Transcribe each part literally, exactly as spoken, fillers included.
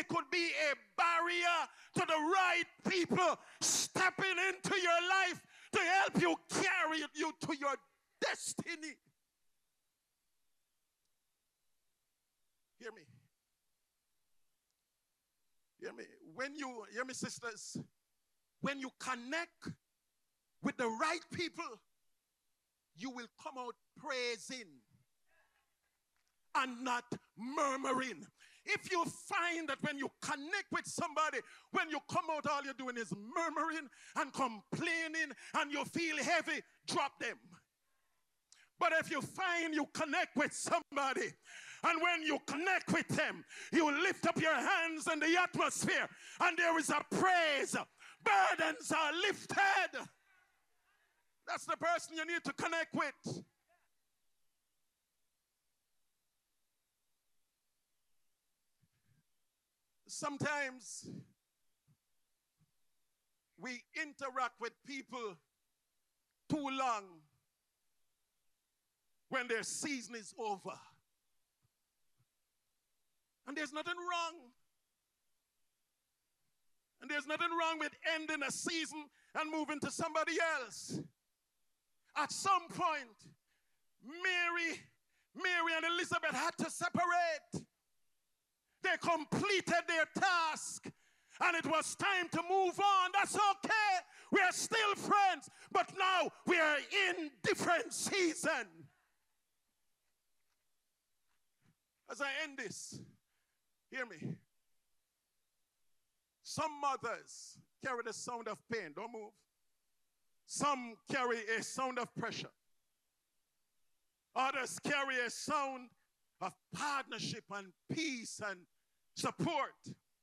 They could be a barrier to the right people stepping into your life to help you carry you to your destiny. Hear me. Hear me. When you, hear me, sisters, when you connect with the right people, you will come out praising and not murmuring. If you find that when you connect with somebody, when you come out, all you're doing is murmuring and complaining and you feel heavy, drop them. But if you find you connect with somebody, and when you connect with them, you lift up your hands in the atmosphere, and there is a praise. Burdens are lifted. That's the person you need to connect with. Sometimes we interact with people too long when their season is over. And there's nothing wrong. And there's nothing wrong with ending a season and moving to somebody else. At some point, Mary, Mary and Elizabeth had to separate. They completed their task, and it was time to move on. That's okay. We are still friends, but now we are in different season. As I end this, hear me. Some mothers carry the sound of pain. Don't move. Some carry a sound of pressure. Others carry a sound of partnership and peace and support.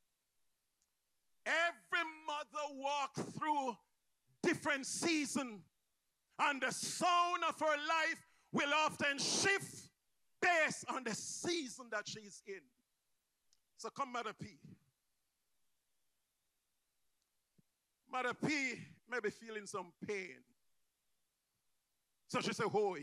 Every mother walks through different seasons, and the sound of her life will often shift based on the season that she's in. So come, Mother P. Mother P may be feeling some pain. So she said, "Hoy."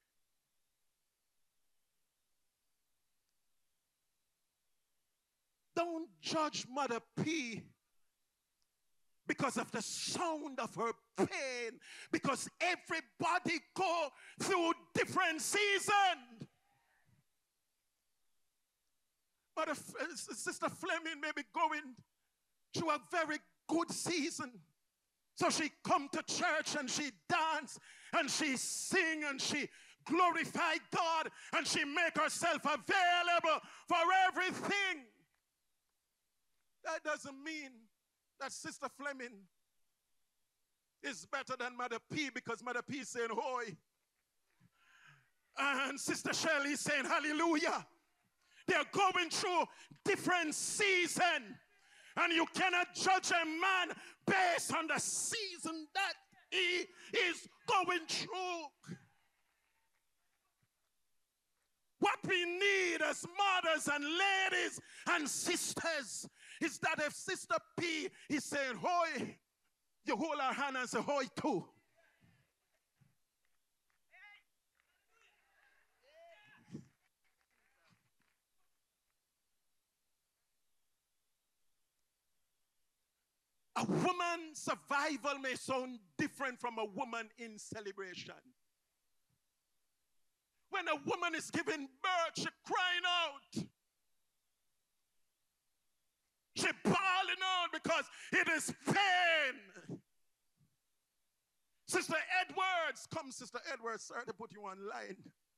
Don't judge Mother P because of the sound of her pain, because everybody go through different seasons. But uh, Sister Fleming may be going through a very good season. So she come to church and she dance and she sing and she glorify God and she make herself available for everything. That doesn't mean that Sister Fleming is better than Mother P, because Mother P is saying hoy and Sister Shelley is saying hallelujah. They're going through different seasons, and you cannot judge a man based on the season that he is going through. What we need as mothers and ladies and sisters is that if Sister P is saying hoy, you hold her hand and say hoy too. A woman's survival may sound different from a woman in celebration. When a woman is giving birth, she's crying out. She's bawling out because it is pain. Sister Edwards, come Sister Edwards, sorry to put you online.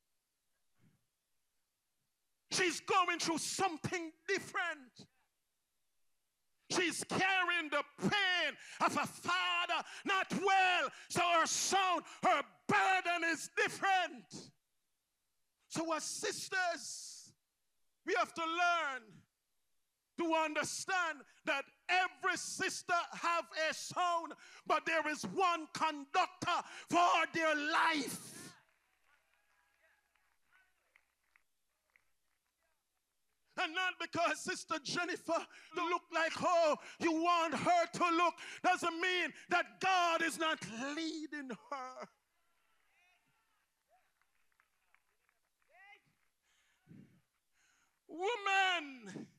She's going through something different. She's carrying the pain of a father not well. So her son, her burden is different. So as sisters, we have to learn to understand that every sister have a sound, but there is one conductor for their life. And not because Sister Jennifer look like how you want her to look doesn't mean that God is not leading her. Woman,